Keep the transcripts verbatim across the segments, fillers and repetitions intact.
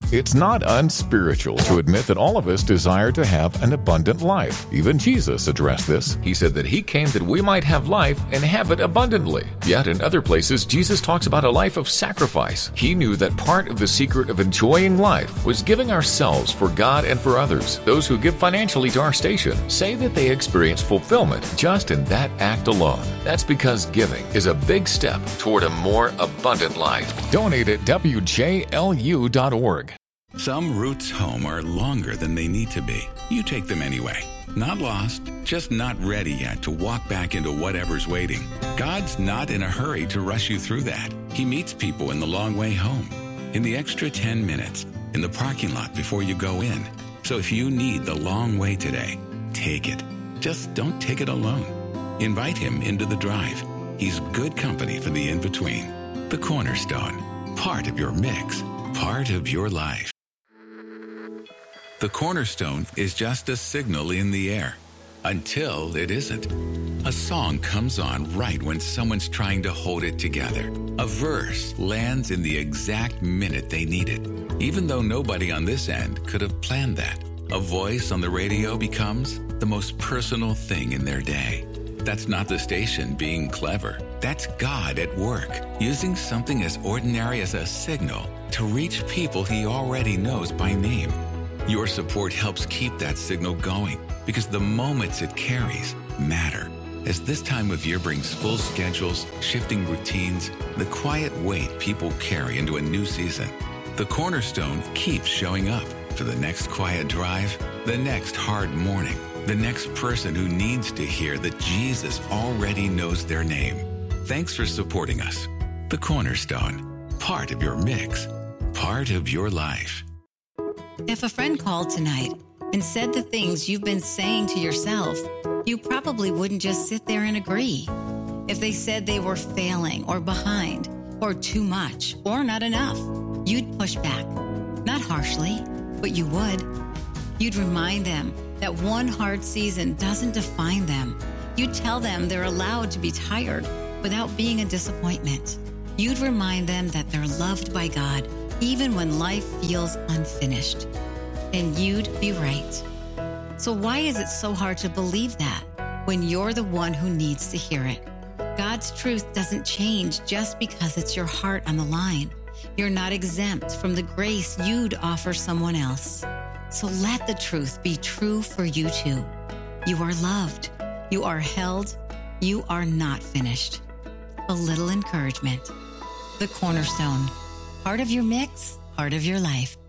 It's not unspiritual to admit that all of us desire to have an abundant life. Even Jesus addressed this. He said that he came that we might have life and have it abundantly. Yet in other places, Jesus talks about a life of sacrifice. He knew that part of the secret of enjoying life was giving ourselves for God and for others. Those who give financially to our station say that they experience fulfillment just in that act alone. That's because giving is a big step toward a more abundant life. Donate at W J L U dot org. Some routes home are longer than they need to be. You take them anyway. Not lost, just not ready yet to walk back into whatever's waiting. God's not in a hurry to rush you through that. He meets people in the long way home, in the extra ten minutes, in the parking lot before you go in. So if you need the long way today, take it. Just don't take it alone. Invite him into the drive. He's good company for the in-between. The Cornerstone, part of your mix, part of your life. The Cornerstone is just a signal in the air, until it isn't. A song comes on right when someone's trying to hold it together. A verse lands in the exact minute they need it, even though nobody on this end could have planned that. A voice on the radio becomes the most personal thing in their day. That's not the station being clever. That's God at work, using something as ordinary as a signal to reach people he already knows by name. Your support helps keep that signal going because the moments it carries matter. As this time of year brings full schedules, shifting routines, the quiet weight people carry into a new season, the Cornerstone keeps showing up for the next quiet drive, the next hard morning, the next person who needs to hear that Jesus already knows their name. Thanks for supporting us. The Cornerstone, part of your mix, part of your life. If a friend called tonight and said the things you've been saying to yourself, you probably wouldn't just sit there and agree. If they said they were failing or behind or too much or not enough, you'd push back. Not harshly, but you would. You'd remind them that one hard season doesn't define them. You'd tell them they're allowed to be tired without being a disappointment. You'd remind them that they're loved by God even when life feels unfinished. And you'd be right. So why is it so hard to believe that when you're the one who needs to hear it? God's truth doesn't change just because it's your heart on the line. You're not exempt from the grace you'd offer someone else. So let the truth be true for you too. You are loved. You are held. You are not finished. A little encouragement. The Cornerstone. Part of your mix, part of your life.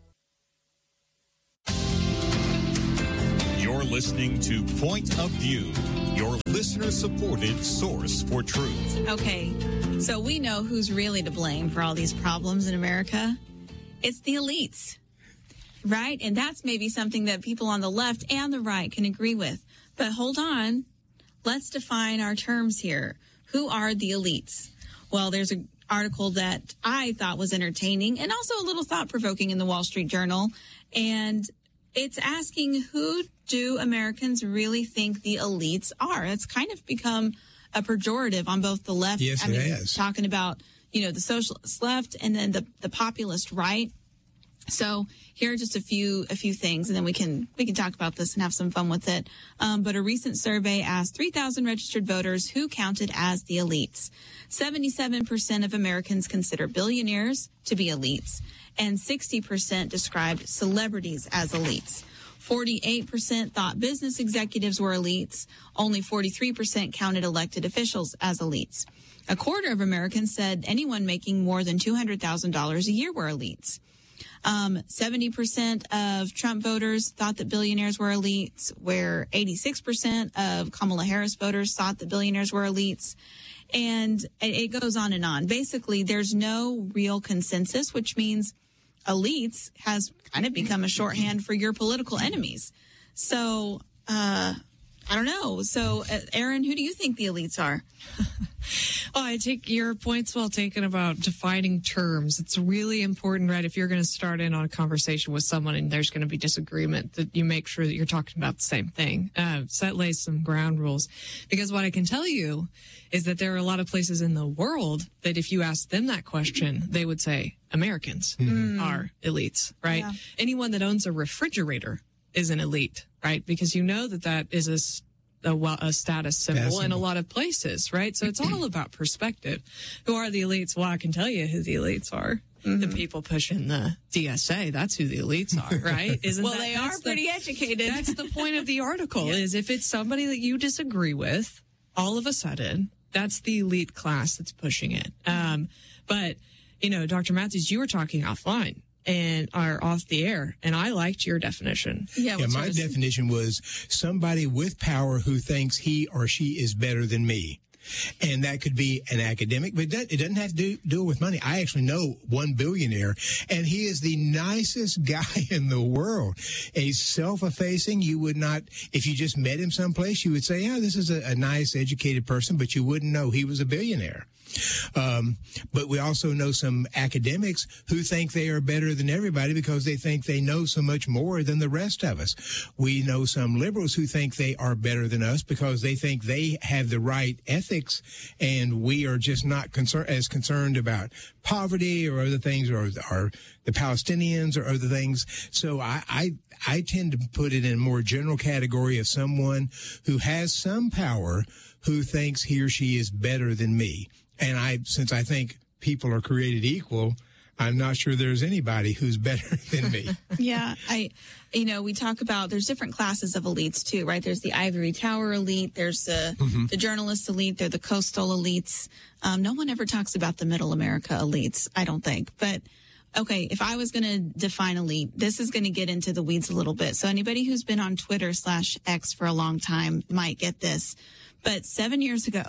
You're listening to Point of View, your listener-supported source for truth. Okay, so we know who's really to blame for all these problems in America. It's the elites, right? And that's maybe something that people on the left and the right can agree with. But hold on, let's define our terms here. Who are the elites? Well, there's an article that I thought was entertaining and also a little thought-provoking in the Wall Street Journal. And it's asking, who do Americans really think the elites are? It's kind of become a pejorative on both the left. Yes, I mean, it has. Talking about, you know, the socialist left and then the, the populist right. So here are just a few a few things, and then we can we can talk about this and have some fun with it. Um, but a recent survey asked three thousand registered voters who counted as the elites. seventy-seven percent of Americans consider billionaires to be elites, and sixty percent described celebrities as elites. forty-eight percent thought business executives were elites. Only forty-three percent counted elected officials as elites. A quarter of Americans said anyone making more than two hundred thousand dollars a year were elites. Um, seventy percent of Trump voters thought that billionaires were elites, where eighty-six percent of Kamala Harris voters thought that billionaires were elites. And it goes on and on. Basically, there's no real consensus, which means elites has kind of become a shorthand for your political enemies. So, uh, I don't know. So, uh, Aaron, who do you think the elites are? Well, I take your points well taken about defining terms. It's really important, right? If you're going to start in on a conversation with someone and there's going to be disagreement, that you make sure that you're talking about the same thing. Uh, so that lays some ground rules. Because what I can tell you is that there are a lot of places in the world that if you ask them that question, they would say Americans mm. are elites, right? Yeah. Anyone that owns a refrigerator is an elite, right? Because you know that that is a A, a status symbol in a lot of places, right? So it's all about perspective. Who are the elites? Well, I can tell you who the elites are. Mm-hmm. The people pushing the D S A, that's who the elites are, right? Isn't well, that, they are pretty the, educated. That's the point of the article, yeah. is if it's somebody that you disagree with, all of a sudden, that's the elite class that's pushing it. Um, but, you know, Doctor Matthews, you were talking offline and are off the air, and I liked your definition. Yeah, yeah my definition was somebody with power who thinks he or she is better than me. And that could be an academic, but it doesn't have to do, do with money. I actually know one billionaire, and he is the nicest guy in the world. He's self-effacing. You would not, if you just met him someplace, you would say, yeah, this is a, a nice, educated person, but you wouldn't know he was a billionaire. Um, but we also know some academics who think they are better than everybody because they think they know so much more than the rest of us. We know some liberals who think they are better than us because they think they have the right ethics, and we are just not concern- as concerned about poverty or other things, or, or the Palestinians or other things. So I, I, I tend to put it in a more general category of someone who has some power who thinks he or she is better than me. And I, since I think people are created equal, I'm not sure there's anybody who's better than me. Yeah, I, you know, we talk about, there's different classes of elites too, right? There's the ivory tower elite, there's the, mm-hmm. the journalist elite, they're the coastal elites. Um, no one ever talks about the middle America elites, I don't think. But okay, if I was going to define elite, this is going to get into the weeds a little bit. So anybody who's been on Twitter slash X for a long time might get this. But seven years ago,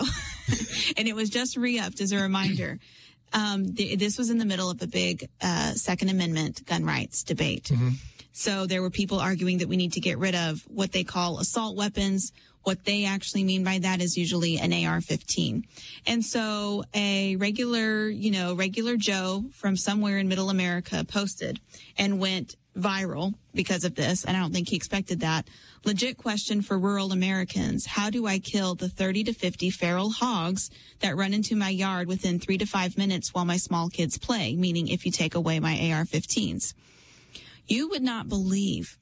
and it was just re-upped as a reminder, um, th- this was in the middle of a big uh, Second Amendment gun rights debate. Mm-hmm. So there were people arguing that we need to get rid of what they call assault weapons. What they actually mean by that is usually an A R fifteen. And so a regular, you know, regular Joe from somewhere in middle America posted and went viral because of this. And I don't think he expected that. Legit question for rural Americans. How do I kill the thirty to fifty feral hogs that run into my yard within three to five minutes while my small kids play? Meaning if you take away my A R fifteens. You would not believe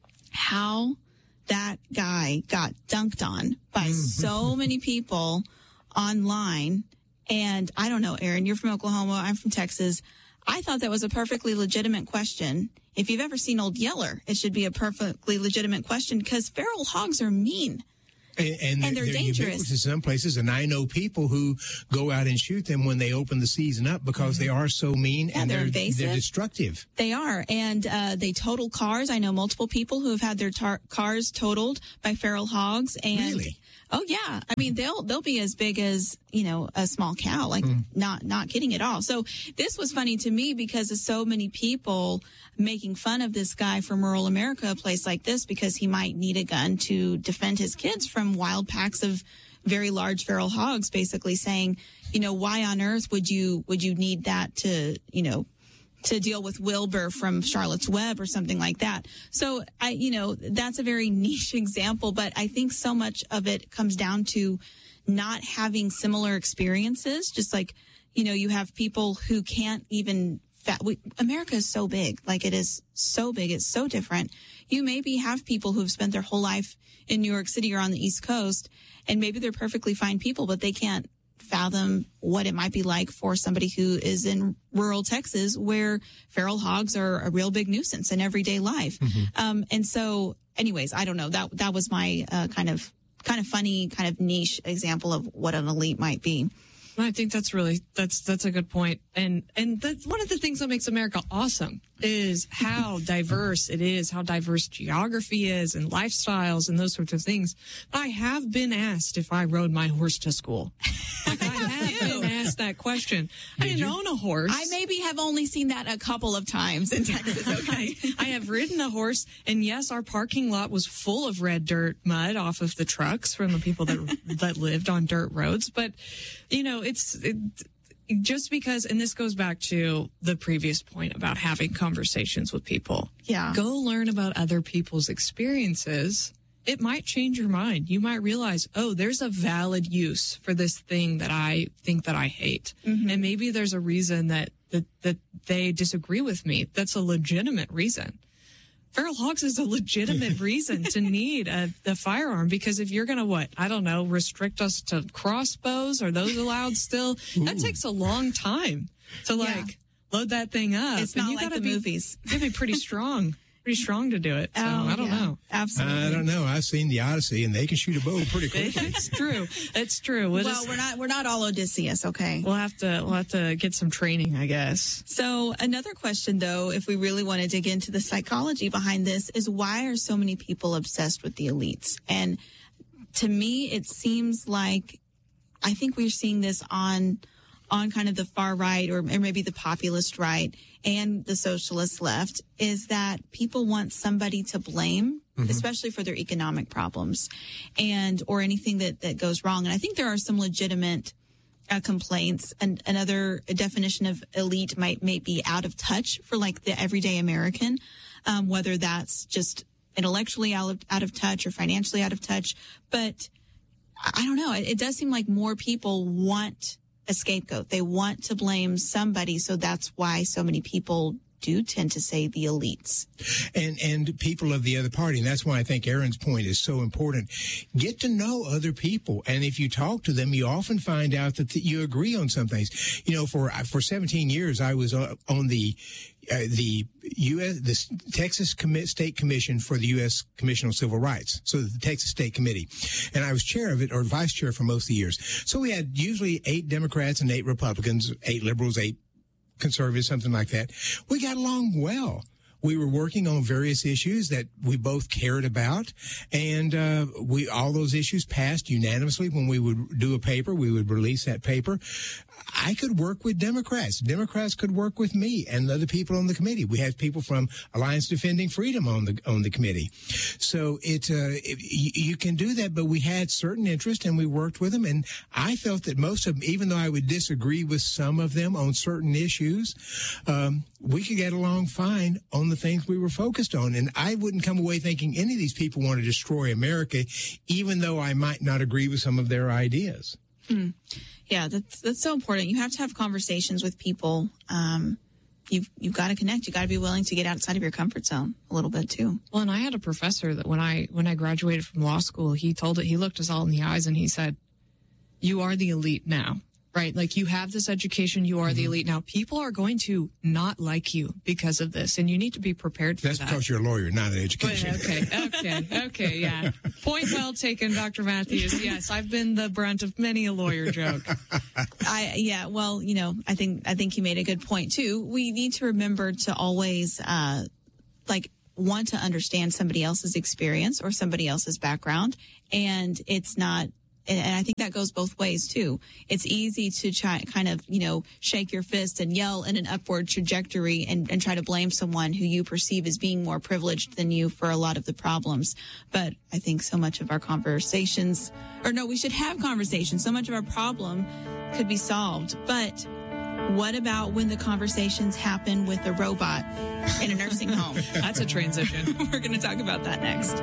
how that guy got dunked on by so many people online. And I don't know, Aaron, you're from Oklahoma. I'm from Texas. I thought that was a perfectly legitimate question. If you've ever seen Old Yeller, it should be a perfectly legitimate question because feral hogs are mean. And, and, and they're, they're dangerous in some places. And I know people who go out and shoot them when they open the season up because mm-hmm. they are so mean yeah, and they're, they're, invasive. they're destructive. They are. And uh, they total cars. I know multiple people who have had their tar- cars totaled by feral hogs. And really? Oh, yeah. I mean, they'll they'll be as big as, you know, a small cow, like mm. not not kidding at all. So this was funny to me because of so many people making fun of this guy from rural America, a place like this, because he might need a gun to defend his kids from wild packs of very large feral hogs, basically saying, you know, why on earth would you would you need that to, you know, to deal with Wilbur from Charlotte's Web or something like that. So I, you know, that's a very niche example, but I think so much of it comes down to not having similar experiences. Just like, you know, you have people who can't even, fa- we, America is so big, like it is so big. It's so different. You maybe have people who've spent their whole life in New York City or on the East Coast, and maybe they're perfectly fine people, but they can't fathom what it might be like for somebody who is in rural Texas where feral hogs are a real big nuisance in everyday life. Mm-hmm. Um, and so anyways, I don't know. That, that was my uh, kind of, kind of funny, kind of niche example of what an elite might be. I think that's really, that's, that's a good point. And, and that's one of the things that makes America awesome is how diverse it is, how diverse geography is and lifestyles and those sorts of things. I have been asked if I rode my horse to school. Like I have been asked that question. I didn't own a horse. I maybe have only seen that a couple of times in Texas. Okay. I, I have ridden a horse, and yes, our parking lot was full of red dirt mud off of the trucks from the people that that lived on dirt roads. But, you know, it's it, just because, and this goes back to the previous point about having conversations with people. Yeah. Go learn about other people's experiences. It might change your mind. You might realize, oh, there's a valid use for this thing that I think that I hate. Mm-hmm. And maybe there's a reason that, that, that they disagree with me. That's a legitimate reason. Feral hogs is a legitimate reason to need a, a firearm, because if you're going to, what, I don't know, restrict us to crossbows, are those allowed still? Ooh. That takes a long time to, like, yeah. load that thing up. It's and not you like gotta the be, movies. You got to be pretty strong. Pretty strong to do it. So oh, I don't yeah. know. Absolutely. I don't know. I've seen the Odyssey, and they can shoot a bow pretty quickly. It's true. It's true. We'll, well, just, we're not we're not all Odysseus, okay? We'll have to we'll have to get some training, I guess. So another question, though, if we really want to dig into the psychology behind this, is why are so many people obsessed with the elites? And to me, it seems like I think we're seeing this on on kind of the far right, or, or maybe the populist right and the socialist left, is that people want somebody to blame, mm-hmm. especially for their economic problems and or anything that, that goes wrong. And I think there are some legitimate uh, complaints. And another definition of elite might, might be out of touch for like the everyday American, um, whether that's just intellectually out of, out of touch or financially out of touch. But I don't know. It, it does seem like more people want a scapegoat. They want to blame somebody. So that's why so many people do tend to say the elites. And and people of the other party. And that's why I think Aaron's point is so important. Get to know other people. And if you talk to them, you often find out that th- you agree on some things. You know, for for seventeen years, I was on, on the uh, the U S the Texas Commi- State Commission for the U S Commission on Civil Rights, so the Texas State Committee, and I was chair of it, or vice chair, for most of the years. So we had usually eight Democrats and eight Republicans, eight liberals, eight conservatives, something like that. We got along well. We were working on various issues that we both cared about, and uh, we all those issues passed unanimously. When we would do a paper, we would release that paper. I could work with Democrats. Democrats could work with me and other people on the committee. We had people from Alliance Defending Freedom on the on the committee. So it, uh, it you can do that, but we had certain interests, and we worked with them. And I felt that most of them, even though I would disagree with some of them on certain issues, um, we could get along fine on the things we were focused on. And I wouldn't come away thinking any of these people want to destroy America, even though I might not agree with some of their ideas. Hmm. Yeah, that's that's so important. You have to have conversations with people. Um, you've you've got to connect. You got to be willing to get outside of your comfort zone a little bit too. Well, and I had a professor that when I when I graduated from law school, he told it. He looked us all in the eyes and he said, "You are the elite now." Right? Like, you have this education, you are mm-hmm. the elite. Now, people are going to not like you because of this, and you need to be prepared for That's that. That's because you're a lawyer, not an education. But, okay, okay, okay, yeah. Point well taken, Doctor Matthews. Yes, I've been the brunt of many a lawyer joke. I yeah, well, you know, I think I think you made a good point too. We need to remember to always uh like want to understand somebody else's experience or somebody else's background, and it's not And I think that goes both ways, too. It's easy to try, kind of, you know, shake your fist and yell in an upward trajectory and, and try to blame someone who you perceive as being more privileged than you for a lot of the problems. But I think so much of our conversations, or no, we should have conversations. So much of our problem could be solved. But what about when the conversations happen with a robot in a nursing home? That's a transition. We're going to talk about that next.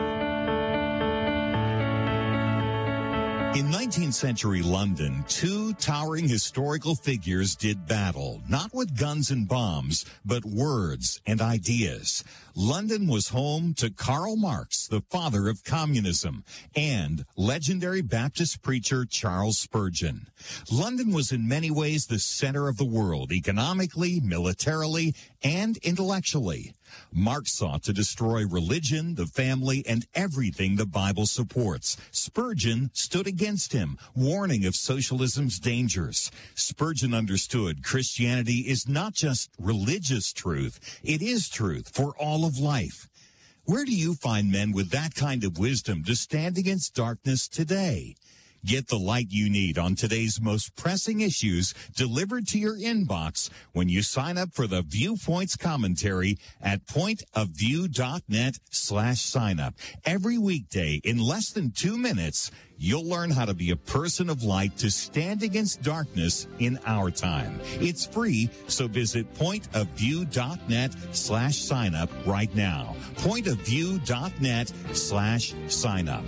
In nineteenth century London, two towering historical figures did battle, not with guns and bombs, but words and ideas. London was home to Karl Marx, the father of communism, and legendary Baptist preacher Charles Spurgeon. London was in many ways the center of the world, economically, militarily, and intellectually. Marx sought to destroy religion, the family, and everything the Bible supports. Spurgeon stood against him, warning of socialism's dangers. Spurgeon understood Christianity is not just religious truth, it is truth for all of life. Where do you find men with that kind of wisdom to stand against darkness today? Get the light you need on today's most pressing issues delivered to your inbox when you sign up for the Viewpoints commentary at pointofview.net slash sign up. Every weekday in less than two minutes, you'll learn how to be a person of light to stand against darkness in our time. It's free, so visit pointofview.net slash sign up right now. pointofview.net slash sign up.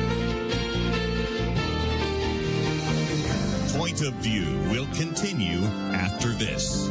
Point of View will continue after this.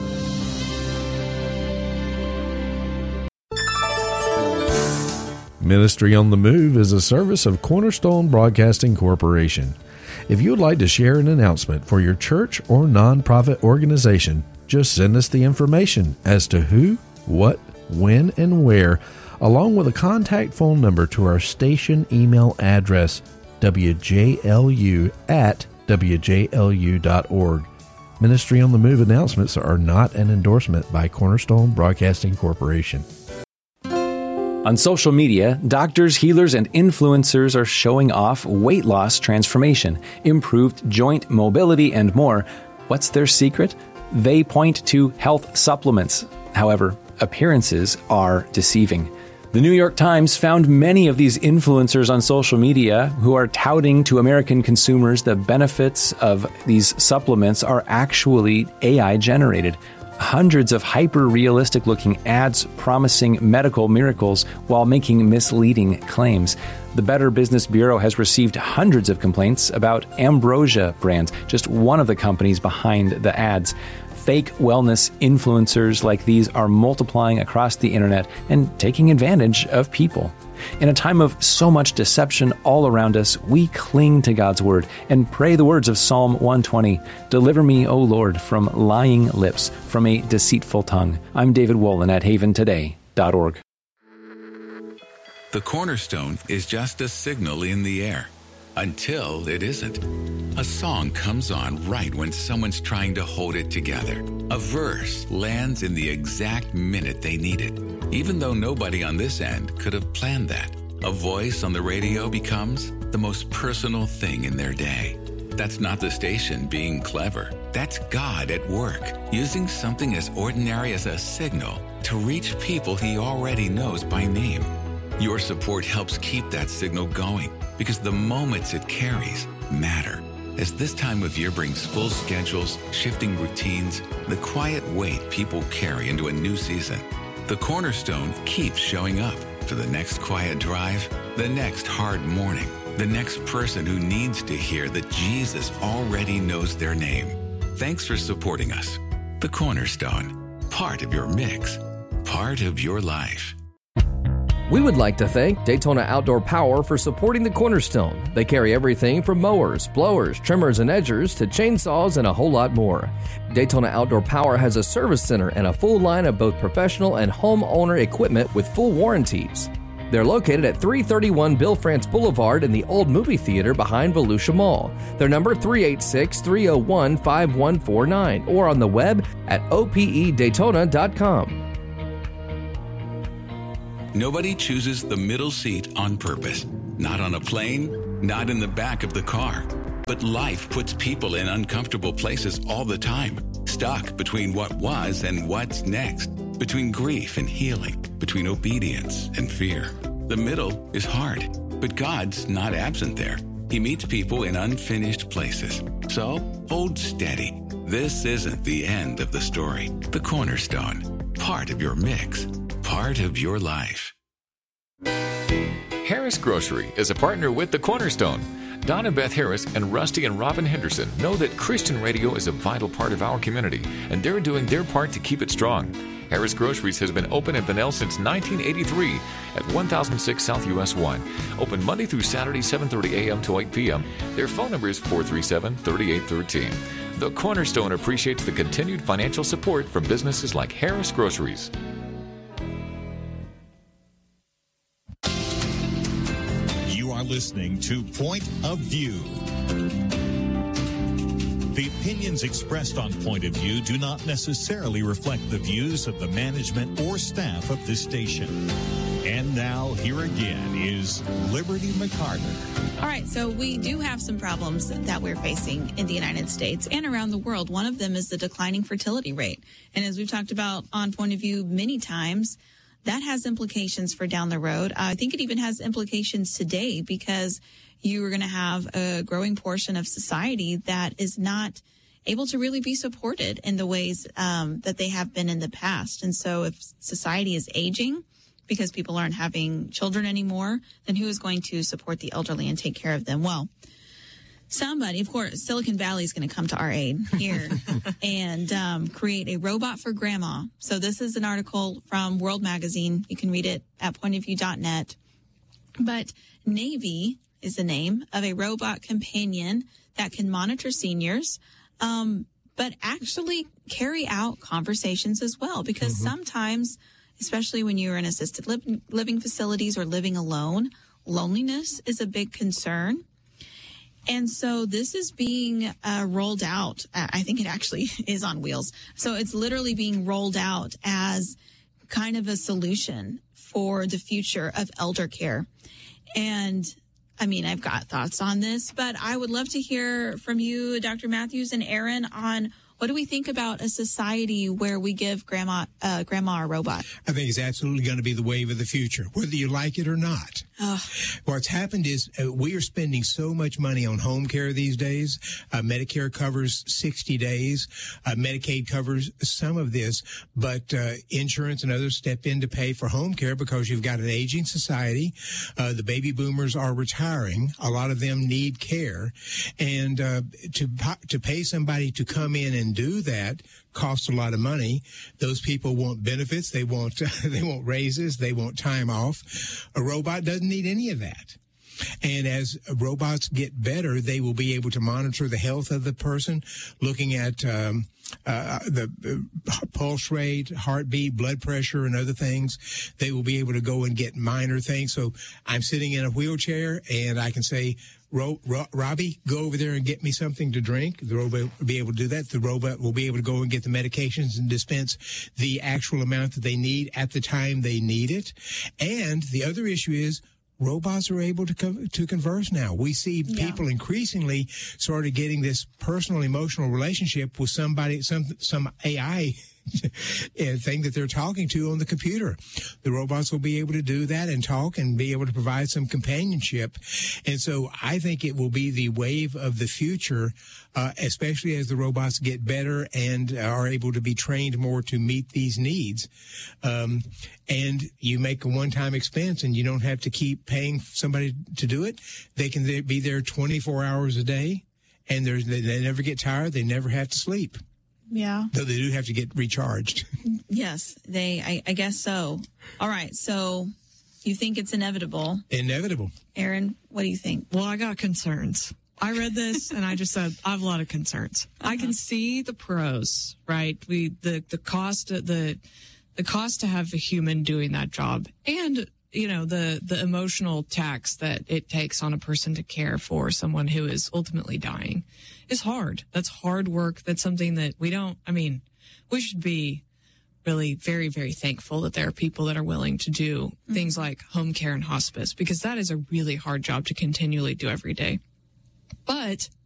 Ministry on the Move is a service of Cornerstone Broadcasting Corporation. If you would like to share an announcement for your church or nonprofit organization, just send us the information as to who, what, when, and where, along with a contact phone number to our station email address, w j l u at w j l u dot org. Ministry on the Move announcements are not an endorsement by Cornerstone Broadcasting Corporation. On social media, doctors, healers, and influencers are showing off weight loss transformation, improved joint mobility, and more. What's their secret? They point to health supplements. However, appearances are deceiving. The New York Times found many of these influencers on social media who are touting to American consumers the benefits of these supplements are actually A I generated. Hundreds of hyper-realistic looking ads promising medical miracles while making misleading claims. The Better Business Bureau has received hundreds of complaints about Ambrosia Brands, just one of the companies behind the ads. Fake wellness influencers like these are multiplying across the internet and taking advantage of people. In a time of so much deception all around us, we cling to God's word and pray the words of Psalm one twenty, "Deliver me, O Lord, from lying lips, from a deceitful tongue." I'm David Wolin at haven today dot org. The Cornerstone is just a signal in the air. Until it isn't. A song comes on right when someone's trying to hold it together. A verse lands in the exact minute they need it, even though nobody on this end could have planned that. A voice on the radio becomes the most personal thing in their day. That's not the station being clever. That's God at work, using something as ordinary as a signal to reach people he already knows by name. Your support helps keep that signal going, because the moments it carries matter. As this time of year brings full schedules, shifting routines, the quiet weight people carry into a new season, the Cornerstone keeps showing up for the next quiet drive, the next hard morning, the next person who needs to hear that Jesus already knows their name. Thanks for supporting us. The Cornerstone, part of your mix, part of your life. We would like to thank Daytona Outdoor Power for supporting the Cornerstone. They carry everything from mowers, blowers, trimmers, and edgers to chainsaws and a whole lot more. Daytona Outdoor Power has a service center and a full line of both professional and homeowner equipment with full warranties. They're located at three thirty-one Bill France Boulevard in the old movie theater behind Volusia Mall. Their number three eight six, three oh one, five one four nine or on the web at o p e daytona dot com. Nobody chooses the middle seat on purpose. Not on a plane, not in the back of the car. But life puts people in uncomfortable places all the time, stuck between what was and what's next, between grief and healing, between obedience and fear. The middle is hard, but God's not absent there. He meets people in unfinished places. So hold steady. This isn't the end of the story. The Cornerstone, part of your mix, part of your life. Harris Grocery is a partner with The Cornerstone. Donna Beth Harris and Rusty and Robin Henderson know that Christian radio is a vital part of our community, and they're doing their part to keep it strong. Harris Groceries has been open in Bunnell since nineteen eighty-three at one thousand six South U S one. Open Monday through Saturday, seven thirty a.m. to eight p.m. Their phone number is four three seven, three eight one three. The Cornerstone appreciates the continued financial support from businesses like Harris Groceries. You are listening to Point of View. The opinions expressed on Point of View do not necessarily reflect the views of the management or staff of this station. And now, here again is Liberty McCarter. All right, so we do have some problems that we're facing in the United States and around the world. One of them is the declining fertility rate. And as we've talked about on Point of View many times, that has implications for down the road. Uh, I think it even has implications today because you are going to have a growing portion of society that is not able to really be supported in the ways um, that they have been in the past. And so if society is aging because people aren't having children anymore, then who is going to support the elderly and take care of them? Well, somebody, of course, Silicon Valley is going to come to our aid here and um, create a robot for grandma. So this is an article from World Magazine. You can read it at point of view dot net. But Navy is the name of a robot companion that can monitor seniors, um, but actually carry out conversations as well. Because mm-hmm. sometimes, especially when you're in assisted living, living facilities or living alone, loneliness is a big concern. And so this is being uh, rolled out. I think it actually is on wheels. So it's literally being rolled out as kind of a solution for the future of elder care. And I mean, I've got thoughts on this, but I would love to hear from you, Doctor Matthews and Aaron, on what do we think about a society where we give grandma, uh, grandma a robot? I think it's absolutely going to be the wave of the future, whether you like it or not. Oh. What's happened is uh, we are spending so much money on home care these days. Uh, Medicare covers sixty days. Uh, Medicaid covers some of this, but uh, insurance and others step in to pay for home care because you've got an aging society. Uh, the baby boomers are retiring. A lot of them need care. And uh, to, to pay somebody to come in and do that costs a lot of money. Those people want benefits. They want they want raises. They want time off. A robot doesn't need any of that. And as robots get better, they will be able to monitor the health of the person, looking at um, uh, the uh, pulse rate, heartbeat, blood pressure, and other things. They will be able to go and get minor things. So I'm sitting in a wheelchair, and I can say, Ro- Ro- Robbie, go over there and get me something to drink. The robot will be able to do that. The robot will be able to go and get the medications and dispense the actual amount that they need at the time they need it. And the other issue is robots are able to co- to converse now. We see yeah. people increasingly sort of getting this personal, emotional relationship with somebody, some some A I thing that they're talking to on the computer. The robots will be able to do that and talk and be able to provide some companionship. And so I think it will be the wave of the future, uh, especially as the robots get better and are able to be trained more to meet these needs. Um, and you make a one-time expense and you don't have to keep paying somebody to do it. They can be there twenty-four hours a day, and they, they never get tired. They never have to sleep. Yeah. Though they do have to get recharged. Yes, they, I, I guess so. All right. So you think it's inevitable? Inevitable. Aaron, what do you think? Well, I got concerns. I read this and I just said, I have a lot of concerns. Uh-huh. I can see the pros, right? We, the, the cost, the, the cost to have a human doing that job, and, you know, the, the emotional tax that it takes on a person to care for someone who is ultimately dying is hard. That's hard work. That's something that we don't, I mean, we should be really very, very thankful that there are people that are willing to do mm-hmm. things like home care and hospice, because that is a really hard job to continually do every day. But